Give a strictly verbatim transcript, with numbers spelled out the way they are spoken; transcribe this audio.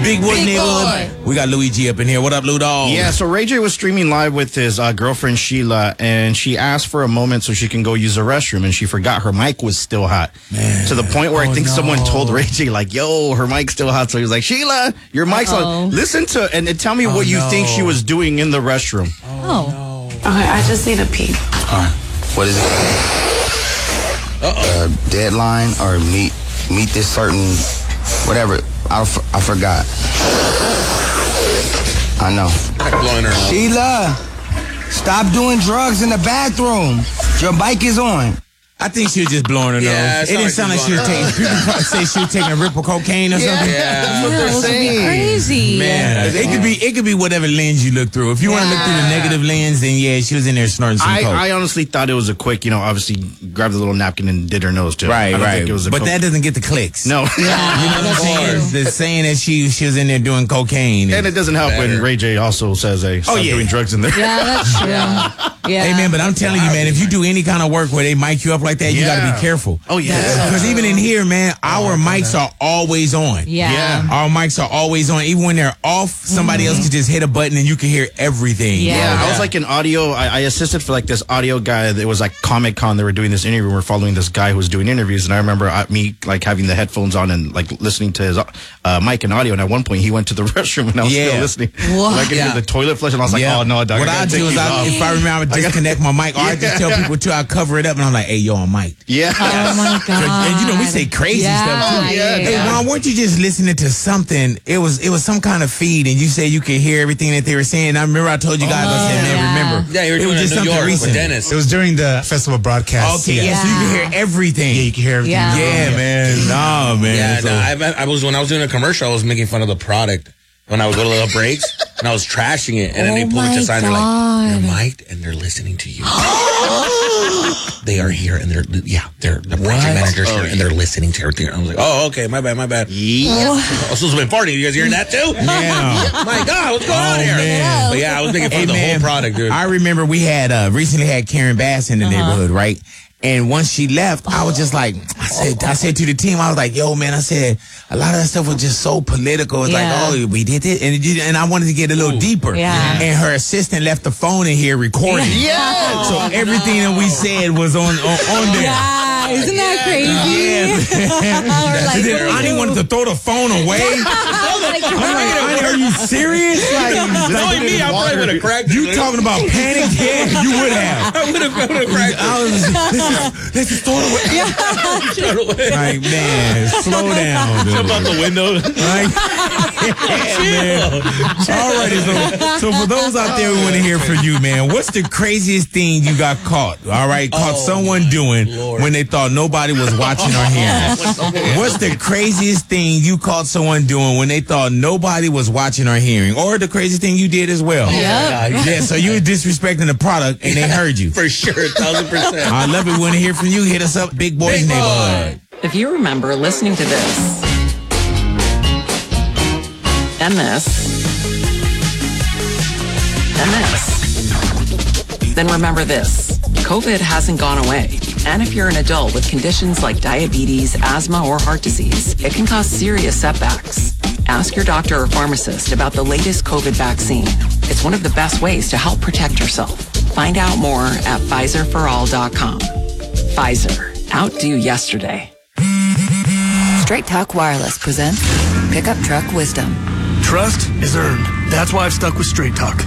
Big Boys Big Neighborhood. Boy. We got Luigi up in here. What up, Lou Dog? Yeah, so Ray J was streaming live with his uh, girlfriend Sheila, and she asked for a moment so she can go use the restroom, and she forgot her mic was still hot. Man. To the point where Oh, I think no. someone told Ray J, like, yo, her mic's still hot. So he was like, Sheila, your mic's Uh-oh. on. Listen to, and, and tell me Oh, what you no. think she was doing in the restroom. Oh. Okay, I just need a pee. Alright, what is it? Uh, deadline or meet meet this certain whatever. I, f- I forgot. I know. Blowing her. Sheila, stop doing drugs in the bathroom. Your bike is on. I think she was just blowing her Yeah, nose. it It didn't sounded sound like like she was she taking. People probably say she was taking a rip of cocaine or something. Yeah. That's what Yeah, they're those would be saying. crazy. Man, it could be it could be whatever lens you look through. If you want to look through the Yeah. negative lens, then yeah, she was in there snorting some I, coke. I honestly thought it was a quick, you know, obviously grabbed the little napkin and did her nose too. I right, don't right. think it was a But coke- that doesn't get the clicks. No. You know what I'm saying? The saying that she she was in there doing cocaine. And it doesn't help when Better. Ray J also says, hey, stop Oh, yeah. doing drugs in there. Yeah, that's true. Yeah. Hey man, but I'm telling you, man, if you do any kind of work where they mic you up like that, you got to Yeah. be careful. Oh, yeah. Because even in here, man, our mics are always on. Yeah. Yeah. Our mics are always on. Even when they're off, somebody else can just hit a button and you can hear everything. Yeah. Yeah, I was like an audio. I, I assisted for like this audio guy. That was like Comic Con. They were doing this interview. We were following this guy who was doing interviews, and I remember uh, me like having the headphones on and like listening to his uh, mic and audio. And at one point, he went to the restroom, and I was Yeah. still listening. What? Like I could Yeah. hear the toilet flush, and I was like, Yeah. "Oh no, dog!" What I I gotta do take is, these I, off. if I remember, I disconnect my mic, or I just tell Yeah. people too, I cover it up, and I'm like, "Hey, yo, I'm mic." Yeah. Oh my god. And you know, we say crazy yeah, stuff too. Yeah, Yeah. Hey, yeah. Juan, weren't you just listening to something? It was it was some kind of feed, and you said you could hear everything that they were saying. I remember I told you guys, I said, man, yeah. remember? Yeah, you were it doing was it just in New something York recent. with Dennis. It was during the festival broadcast. Okay, yeah, so you can Yeah. hear everything. Yeah, you can hear everything. Yeah. Yeah, man. Nah, man. Yeah, So- no, I, I was when I was doing a commercial, I was making fun of the product when I would go to little breaks, and I was trashing it, and then they Oh pulled it to my the side, and they're like, God. "You're mic'd, and they're listening to you. They are here, and they're yeah, they're the project managers here, and they're listening to everything." I was like, "Oh, okay, my bad, my bad." Yeah. I was supposed to be farting. You guys hearing that too? Yeah. My God, what's going on Oh, here? man. But yeah, I was making fun Hey, of the man, whole product, dude. I remember we had uh, recently had Karen Bass in the neighborhood, right? And once she left, I was just like, I said, I said to the team, I was like, yo, man, I said, a lot of that stuff was just so political. It's Yeah. like, oh, we did it. And, it- and I wanted to get a little deeper. Yeah. And her assistant left the phone in here recording. Yeah. So everything that we said was on, on, on there. Yeah, isn't that crazy? Yeah. We're like, And then what do we Ani do? wanted to throw the phone away. Oh my I'm like, God. Ani, are you serious? Like, It's only me. I probably would have cracked it. you talking about panic? Yeah, you would have. I would have cracked it. I was, let's, let's just throw it away. Throw it away. Like, man, slow down, dude. Jump out the window. Right? Yeah, man. All right, so, so for those out there who want to hear from you, man, what's the craziest thing you got caught? All right, caught Oh, someone doing Lord. when they thought nobody was watching or hearing? What's the craziest thing you caught someone doing when they thought nobody was watching or hearing? Or the craziest thing you did as well? Yep. Yeah, so you were disrespecting the product and they heard you. For sure, a thousand percent. I love it. We want to hear from you. Hit us up, Big Boys Big Boy. Neighborhood. If you remember listening to this and this and this, then remember this. COVID hasn't gone away. And if you're an adult with conditions like diabetes, asthma, or heart disease, it can cause serious setbacks. Ask your doctor or pharmacist about the latest COVID vaccine. It's one of the best ways to help protect yourself. Find out more at Pfizer for all dot com. Pfizer. Outdo yesterday. Straight Talk Wireless presents Pickup Truck Wisdom. Trust is earned. That's why I've stuck with Straight Talk.